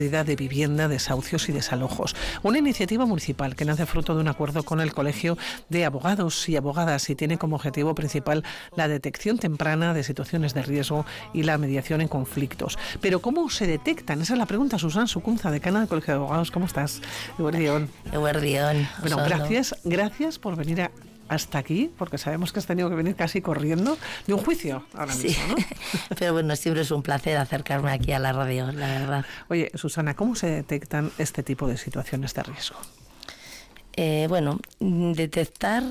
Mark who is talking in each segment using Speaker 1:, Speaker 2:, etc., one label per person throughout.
Speaker 1: de vivienda, desahucios y desalojos. Una iniciativa municipal que nace fruto de un acuerdo con el Colegio de Abogados y Abogadas y tiene como objetivo principal la detección temprana de situaciones de riesgo y la mediación en conflictos. Pero ¿cómo se detectan? Esa es la pregunta. Susan Sucunza, decana del Colegio de Abogados, ¿cómo estás? Bueno, gracias por venir hasta aquí, porque sabemos que has tenido que venir casi corriendo de un juicio ahora mismo, ¿no?
Speaker 2: Pero bueno, siempre es un placer acercarme aquí a la radio, la verdad.
Speaker 1: Oye, Susana, ¿cómo se detectan este tipo de situaciones de riesgo?
Speaker 2: Detectar,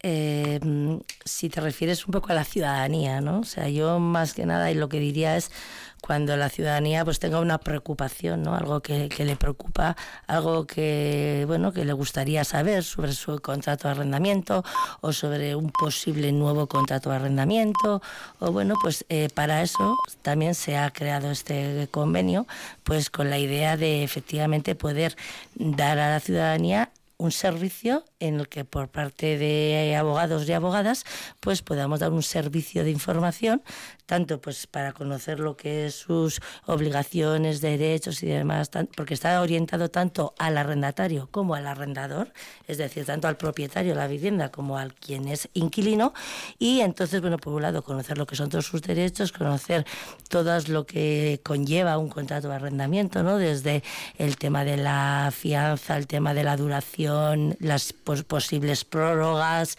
Speaker 2: si te refieres un poco a la ciudadanía, ¿no? O sea, yo más que nada, y lo que diría es cuando la ciudadanía pues tenga una preocupación, ¿no? Algo que le preocupa, algo que le gustaría saber sobre su contrato de arrendamiento o sobre un posible nuevo contrato de arrendamiento, o para eso también se ha creado este convenio, pues con la idea de efectivamente poder dar a la ciudadanía un servicio en el que por parte de abogados y abogadas pues podamos dar un servicio de información, tanto pues para conocer lo que es sus obligaciones, derechos y demás, porque está orientado tanto al arrendatario como al arrendador, es decir, tanto al propietario de la vivienda como al quien es inquilino, y entonces, por un lado, conocer lo que son todos sus derechos, conocer todo lo que conlleva un contrato de arrendamiento, ¿no? Desde el tema de la fianza, el tema de la duración, las posibles prórrogas,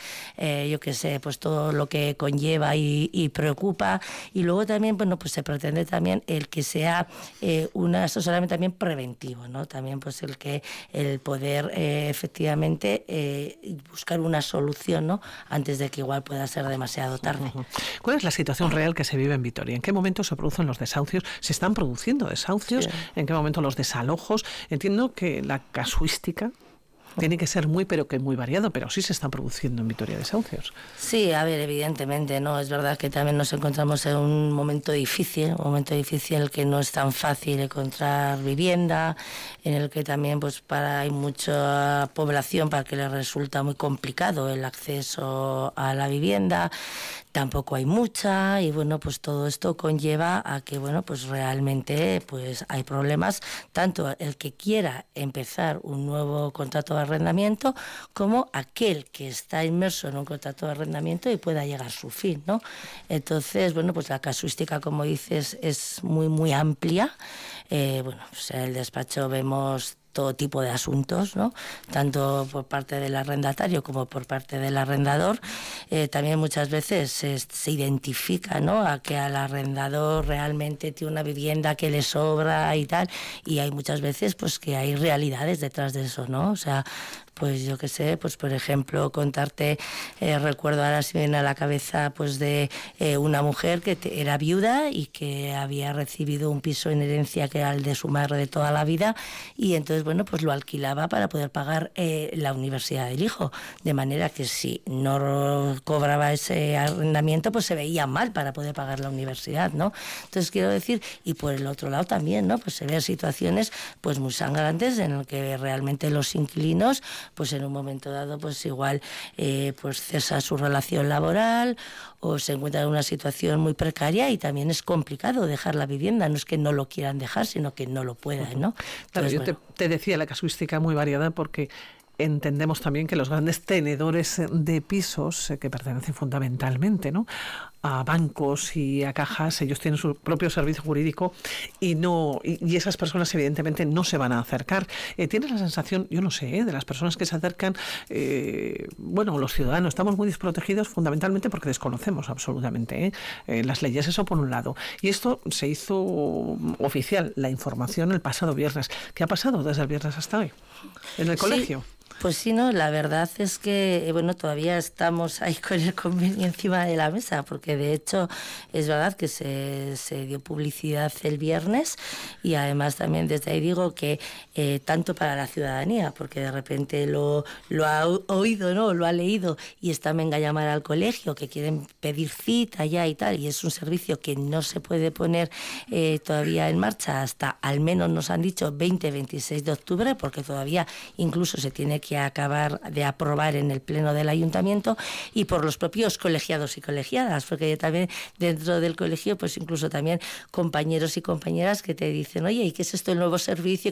Speaker 2: pues todo lo que conlleva y preocupa. Y luego también, se pretende también el que sea un asesoramiento también preventivo, ¿no? También pues el poder efectivamente buscar una solución, ¿no? Antes de que igual pueda ser demasiado tarde.
Speaker 1: ¿Cuál es la situación real que se vive en Vitoria? ¿En qué momento se producen los desahucios? ¿Se están produciendo desahucios? Sí. ¿En qué momento los desalojos? Entiendo que la casuística tiene que ser muy variado, pero sí se están produciendo en Vitoria desahucios.
Speaker 2: Sí, a ver, evidentemente, ¿no? Es verdad que también nos encontramos en un momento difícil que no es tan fácil encontrar vivienda, en el que también hay mucha población para que le resulta muy complicado el acceso a la vivienda. Tampoco hay mucha y todo esto conlleva a que realmente hay problemas, tanto el que quiera empezar un nuevo contrato de arrendamiento como aquel que está inmerso en un contrato de arrendamiento y pueda llegar a su fin, ¿no? Entonces, la casuística, como dices, es muy amplia. En el despacho vemos todo tipo de asuntos, ¿no? Tanto por parte del arrendatario como por parte del arrendador. También muchas veces se identifica, ¿no? A que al arrendador realmente tiene una vivienda que le sobra y tal, y hay muchas veces que hay realidades detrás de eso, ¿no? O sea, yo qué sé, por ejemplo, contarte, recuerdo ahora se me viene a la cabeza de una mujer que era viuda y que había recibido un piso en herencia que era el de su madre de toda la vida, y entonces lo alquilaba para poder pagar la universidad del hijo, de manera que si no cobraba ese arrendamiento se veía mal para poder pagar la universidad, ¿no? Entonces quiero decir, y por el otro lado también, ¿no? Se ven situaciones muy sangrantes en las que realmente los inquilinos en un momento dado igual cesa su relación laboral o se encuentra en una situación muy precaria, y también es complicado dejar la vivienda. No es que no lo quieran dejar, sino que no lo puedan, ¿no?
Speaker 1: Claro, yo te decía la casuística muy variada porque entendemos también que los grandes tenedores de pisos, que pertenecen fundamentalmente, ¿no?, a bancos y a cajas, ellos tienen su propio servicio jurídico y esas personas evidentemente no se van a acercar. ¿Tienes la sensación, yo no sé, de las personas que se acercan, los ciudadanos estamos muy desprotegidos fundamentalmente porque desconocemos absolutamente las leyes? Eso por un lado. Y esto se hizo oficial, la información, el pasado viernes. ¿Qué ha pasado desde el viernes hasta hoy en el colegio?
Speaker 2: Pues sí, no, la verdad es que todavía estamos ahí con el convenio encima de la mesa, porque de hecho es verdad que se dio publicidad el viernes, y además también desde ahí digo que tanto para la ciudadanía, porque de repente lo ha oído, ¿no?, lo ha leído y está venga a llamar al colegio, que quieren pedir cita ya y tal, y es un servicio que no se puede poner todavía en marcha hasta, al menos nos han dicho, 20-26 de octubre, porque todavía incluso se tiene que acabar de aprobar en el pleno del ayuntamiento, y por los propios colegiados y colegiadas, porque también dentro del colegio pues incluso también compañeros y compañeras que te dicen, oye, ¿y qué es esto el nuevo servicio